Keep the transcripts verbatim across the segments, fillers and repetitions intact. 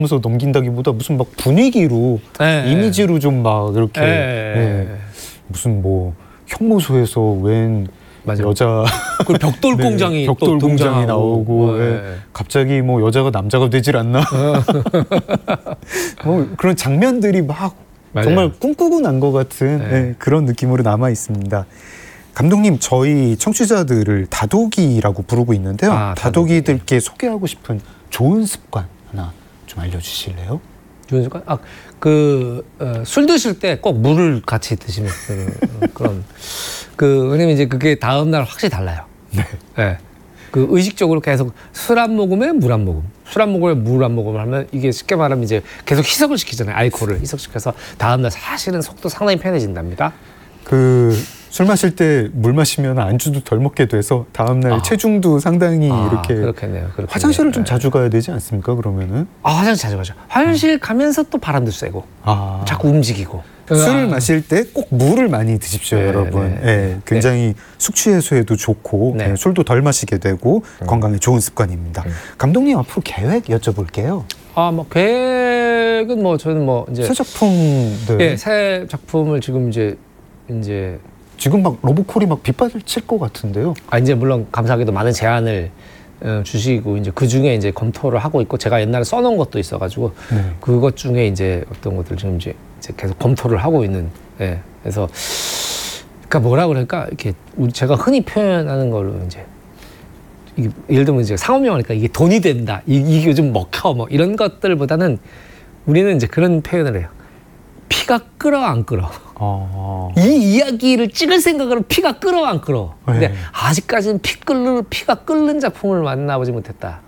하면서 넘긴다기보다 무슨 막 분위기로 네, 이미지로 좀 막 이렇게 네, 네. 무슨 뭐 형무소에서 웬 맞아요. 여자 그리고 벽돌 네, 공장이 벽돌 또 공장이 나오고 네. 네. 갑자기 뭐 여자가 남자가 되질 않나 뭐 그런 장면들이 막 맞아요. 정말 꿈꾸고 난 것 같은 네. 네, 그런 느낌으로 남아 있습니다. 감독님, 저희 청취자들을 다독이라고 부르고 있는데요. 아, 다독이들께 소개하고 싶은 좋은 습관 하나 좀 알려주실래요? 좋은 습관? 아, 그, 어, 술 드실 때 꼭 물을 같이 드시면 그, 어, 그런. 그, 왜냐면 이제 그게 다음날 확실히 달라요. 네. 네. 그 의식적으로 계속 술 한 모금에 물 한 모금, 술 한 모금에 물 한 모금을 하면 이게 쉽게 말하면 이제 계속 희석을 시키잖아요. 알코올을 희석시켜서 다음날 사실은 속도 상당히 편해진답니다. 그 술 마실 때 물 마시면 안주도 덜 먹게 돼서 다음날 아. 체중도 상당히 아, 이렇게 그렇겠네요. 그렇겠네요. 화장실을 좀 네. 자주 가야 되지 않습니까? 그러면은 아, 화장실 자주 가죠. 화장실 가면서 또 바람도 쐬고 아. 자꾸 움직이고. 술을 아. 마실 때 꼭 물을 많이 드십시오, 네, 여러분. 네. 네, 굉장히 숙취 해소에도 좋고 네. 네, 술도 덜 마시게 되고 음. 건강에 좋은 습관입니다. 음. 감독님, 앞으로 계획 여쭤볼게요. 아, 뭐 계획은 뭐 저는 뭐 이제 새 작품, 네. 예, 새 작품을 지금 이제 이제 지금 막 로보콜이 막 빗발칠 것 같은데요. 아 이제 물론 감사하게도 많은 제안을 어, 주시고 이제 그 중에 이제 검토를 하고 있고 제가 옛날에 써놓은 것도 있어가지고 네. 그것 중에 이제 어떤 것들 지금 이제, 이제 계속 검토를 하고 있는. 예, 그래서 그러니까 뭐라 그럴까 이렇게 우리 제가 흔히 표현하는 걸로 이제 이게 예를 들면 이제 상업 영화니까 이게 돈이 된다, 이, 이게 요즘 먹혀 뭐 이런 것들보다는 우리는 이제 그런 표현을 해요. 피가 끓어 안 끓어. 어... 이 이야기를 찍을 생각으로 피가 끓어 안 끓어. 근데 네. 아직까지는 피 끓는 피가 끓는 작품을 만나보지 못했다.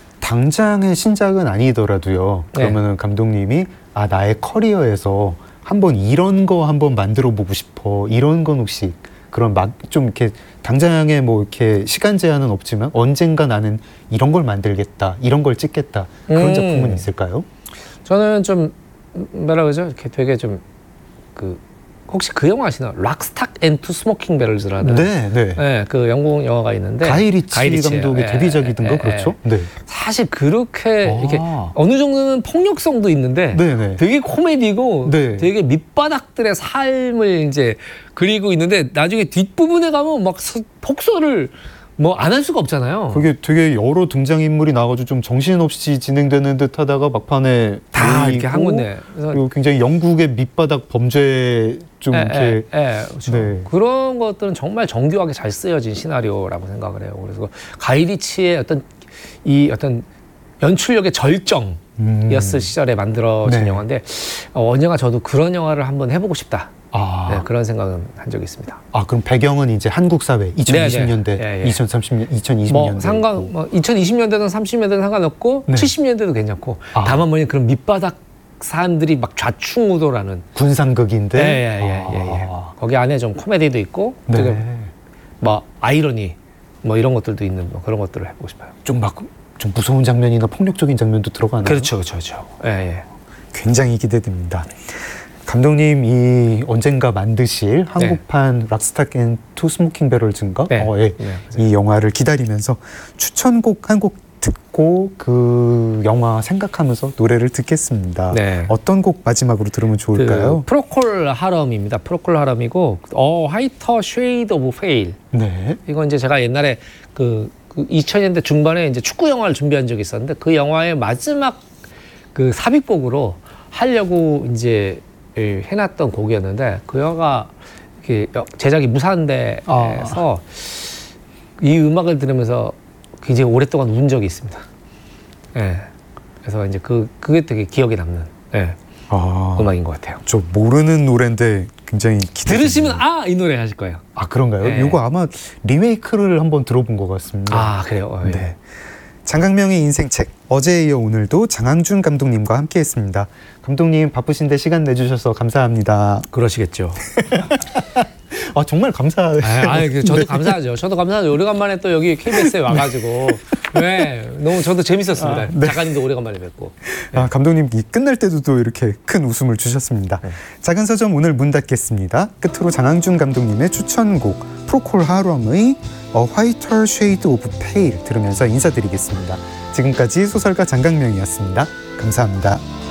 당장의 신작은 아니더라도요. 그러면은 네. 감독님이 아 나의 커리어에서 한번 이런 거 한번 만들어 보고 싶어. 이런 건 혹시 그런 막 좀 이렇게 당장에 뭐 이렇게 시간 제한은 없지만 언젠가 나는 이런 걸 만들겠다. 이런 걸 찍겠다. 그런 음. 작품은 있을까요? 저는 좀 뭐라 그러죠? 이렇게 되게 좀 그 혹시 그 영화 아시나? 락스탁 앤 투 스모킹 배럴즈라는 네, 네. 네, 그 영국 영화가 있는데 가이 리치 가이 리치예요. 감독의 예, 데뷔작이든가 예, 예, 그렇죠? 예. 네. 사실 그렇게 아. 이렇게 어느 정도는 폭력성도 있는데 네, 네. 되게 코미디고 네. 되게 밑바닥들의 삶을 이제 그리고 있는데 나중에 뒷부분에 가면 막 서- 폭소를 뭐 안 할 수가 없잖아요. 그게 되게 여러 등장인물이 나와가지고 좀 정신없이 진행되는 듯 하다가 막판에 다 모이고, 이렇게 한 건데. 그래서 그리고 굉장히 영국의 밑바닥 범죄 좀 예, 이렇게 예, 예, 그렇죠. 네. 그런 것들은 정말 정교하게 잘 쓰여진 시나리오라고 생각을 해요. 그래서 가이 리치의 어떤 이 어떤 연출력의 절정이었을 음. 시절에 만들어진 네. 영화인데 어, 언젠가 저도 그런 영화를 한번 해보고 싶다. 아, 네, 그런 생각은 한 적이 있습니다. 아 그럼 배경은 이제 한국 사회 이천이십 년대, 네, 네. 예, 예. 이천삼십 년, 이천이십 뭐 년대 상관 뭐 이천이십 년대든 삼십 년대든 상관없고 네. 칠십 년대도 괜찮고 아. 다만 뭐냐 그런 밑바닥 사람들이 막 좌충우돌하는 군상극인데 예예예예 예, 예, 예. 아. 거기 안에 좀 코미디도 있고 네. 되게 뭐 아이러니 뭐 이런 것들도 있는 뭐 그런 것들을 해보고 싶어요. 좀 막 좀 무서운 장면이나 폭력적인 장면도 들어가나요? 그렇죠, 그렇죠, 그렇죠. 예, 예. 굉장히 기대됩니다. 감독님이 언젠가 만드실 한국판 락스탁 앤 투 스모킹 배럴즈인가? 네. 어, 예. 네, 이 영화를 기다리면서 추천곡 한 곡 듣고 그 영화 생각하면서 노래를 듣겠습니다. 네. 어떤 곡 마지막으로 들으면 좋을까요? 그 프로콜 하럼입니다. 프로콜 하럼이고 어 화이터 쉐이드 오브 페일. 네. 이건 이제 제가 옛날에 그, 그 이천 년대 중반에 이제 축구 영화를 준비한 적이 있었는데 그 영화의 마지막 그 삽입곡으로 하려고 이제 해놨던 곡이었는데 그 영화가 이렇게 제작이 무산돼서 아. 이 음악을 들으면서 굉장히 오랫동안 운 적이 있습니다. 예. 그래서 이제 그 그게 되게 기억에 남는 예. 아, 음악인 것 같아요. 저 모르는 노래인데 굉장히 기대. 들으시면 아, 이 노래 하실 거예요. 아 그런가요? 네. 이거 아마 리메이크를 한번 들어본 것 같습니다. 아, 그래요. 어, 예. 네. 장강명의 인생책 어제에 이어 오늘도 장항준 감독님과 함께했습니다. 감독님 바쁘신데 시간 내주셔서 감사합니다. 그러시겠죠. 아 정말 감사해요. 아, 아, 저도 네. 감사하죠. 저도 감사하죠. 오래간만에 또 여기 케이비에스에 와가지고 네, 너무 저도 재밌었습니다. 아, 네. 작가님도 오래간만에 뵙고. 네. 아, 감독님 이 끝날 때도 또 이렇게 큰 웃음을 주셨습니다. 네. 작은 서점 오늘 문 닫겠습니다. 끝으로 장항준 감독님의 추천곡 프로콜 하럼의 A Whiter Shade of Pale 들으면서 인사드리겠습니다. 지금까지 소설가 장강명이었습니다. 감사합니다.